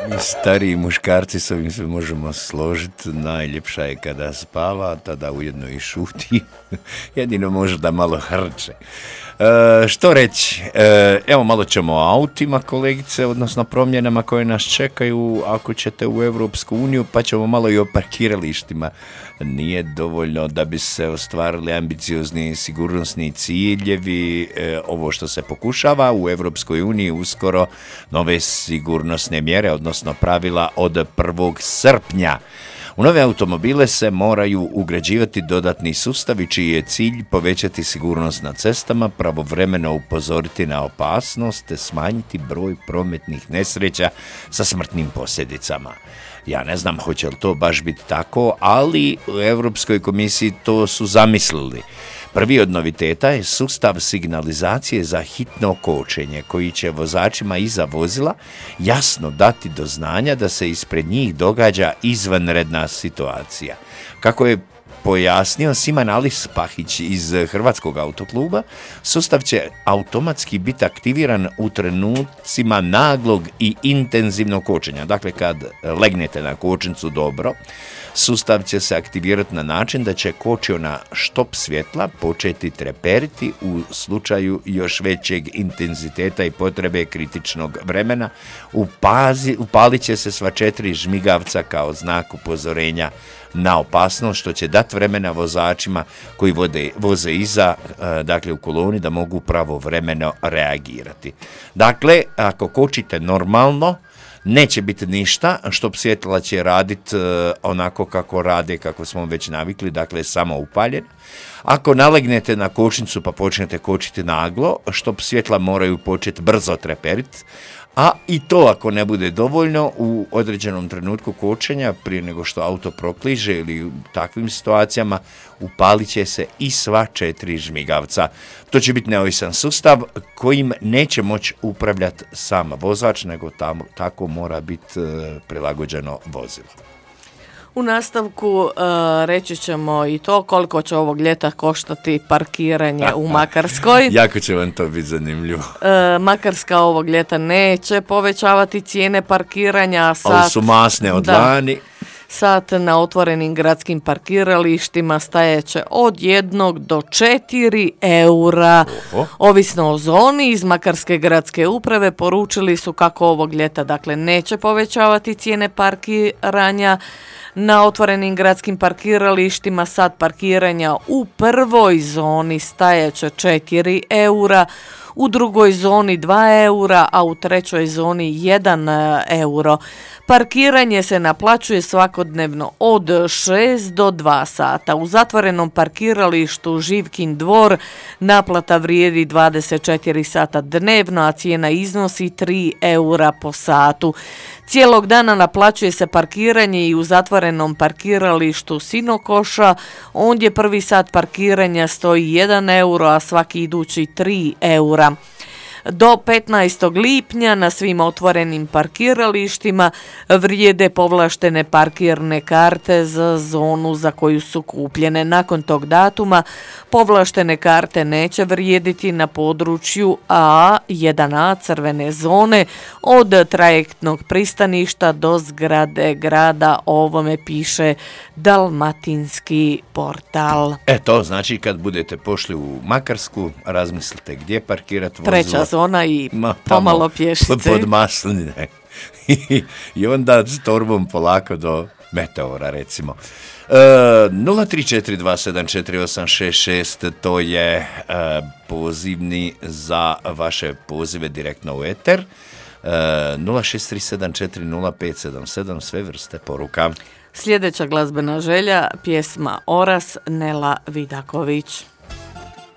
Mi stariji muškarci s ovim se možemo složiti. Najljepša je kada spava, tada ujedno i šuti. Jedino može da malo hrče. Što reći? Evo malo ćemo o autima, kolegice, odnosno promjenama koje nas čekaju ako ćete u Europsku uniju, pa ćemo malo i o parkiralištima. Nije dovoljno da bi se ostvarili ambiciozni sigurnosni ciljevi, ovo što se pokušava u Europskoj uniji uskoro nove sigurnosne mjere, odnosno pravila od 1. srpnja. U nove automobile se moraju ugrađivati dodatni sustavi čiji je cilj povećati sigurnost na cestama, pravovremeno upozoriti na opasnost te smanjiti broj prometnih nesreća sa smrtnim posljedicama. Ja ne znam hoće li to baš biti tako, ali u Europskoj komisiji to su zamislili. Prvi od noviteta je sustav signalizacije za hitno kočenje koji će vozačima iza vozila jasno dati do znanja da se ispred njih događa izvanredna situacija. Kako je pojasnio Siman Alis Pahić iz Hrvatskog autokluba, sustav će automatski biti aktiviran u trenucima naglog i intenzivnog kočenja. Dakle, kad legnete na kočnicu dobro, sustav će se aktivirati na način da će kočiona štop svjetla početi treperiti u slučaju još većeg intenziteta i potrebe kritičnog vremena. Upalit će se sva 4 žmigavca kao znak upozorenja na opasnost, što će dati vremena vozačima koji voze iza, dakle u koloni, da mogu pravovremeno reagirati. Dakle, ako kočite normalno, neće biti ništa, štop svjetla će raditi onako kako rade, kako smo već navikli, dakle samo upaljen. Ako nalegnete na kočnicu pa počnete kočiti naglo, štop svjetla moraju početi brzo treperiti, a i to ako ne bude dovoljno, u određenom trenutku kočenja, prije nego što auto prokliže ili u takvim situacijama, upalit će se i sva 4 žmigavca. To će biti neovisan sustav kojim neće moći upravljati sam vozač, nego tako mora biti prilagođeno vozilo. U nastavku reći ćemo i to koliko će ovog ljeta koštati parkiranje u Makarskoj. Jako će vam to biti zanimljivo. Makarska ovog ljeta neće povećavati cijene parkiranja. Ali su masne od lani. Sat na otvorenim gradskim parkiralištima stajeće od 1 do 4 eura. Ovisno o zoni, iz Makarske gradske uprave poručili su kako ovog ljeta dakle neće povećavati cijene parkiranja. Na otvorenim gradskim parkiralištima sat parkiranja u prvoj zoni stajeće 4 eura, u drugoj zoni 2 eura, a u trećoj zoni 1 euro. Parkiranje se naplaćuje svakodnevno od 6 do 2 sata. U zatvorenom parkiralištu Živkin dvor naplata vrijedi 24 sata dnevno, a cijena iznosi 3 eura po satu. Cijelog dana naplaćuje se parkiranje i u zatvorenom parkiralištu Sinokoša. Ondje prvi sat parkiranja stoji 1 euro, a svaki idući 3 eura. Do 15. lipnja na svim otvorenim parkiralištima vrijede povlaštene parkirne karte za zonu za koju su kupljene. Nakon tog datuma povlaštene karte neće vrijediti na području A1A crvene zone od trajektnog pristaništa do zgrade grada. Ovome piše Dalmatinski portal. To znači kad budete pošli u Makarsku, razmislite gdje parkirati vozilo. Treća zona i pomalo pješice. Pod Masline. I onda s torbom polako do Meteora, recimo. 034274866, to je pozivni za vaše pozive direktno u eter. 063740577, sve vrste poruka. Sljedeća glazbena želja, pjesma Oras, Nela Vidaković.